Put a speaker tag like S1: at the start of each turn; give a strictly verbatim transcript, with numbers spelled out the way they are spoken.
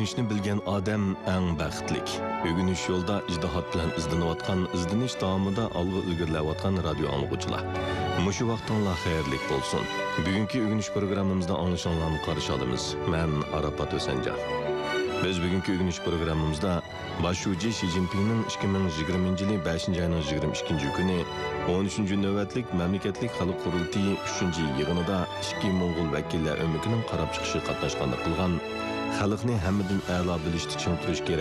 S1: o'rganishni bilgan odam eng baxtlik. O'rganish yo'lda ijtihod bilan izlanayotgan, izlanish davomida olg'a ilgarilayotgan radio anglag'uvchilar. Mushu vaqtinglar xayrlik bo'lsin. Bugungi o'rganish programmamizda anglashinglarni qarshi olamiz. Men Arafat O'sanjon. Biz bugungi o'rganish programmamizda boshlovchi Xi Jinpingning ikki ming yigirmanchi yil beshinchi oyning yigirma ikkinchi kuni o'n uchinchi navbatlik mamlakatlik xalq qurultiyi uchinchi yig'inida ikki Mo'ng'ul vakillar o'mrikining qarab chiqishi qatnashganda qilgan xalqni hammadan a'lo bilishni ching turish kerak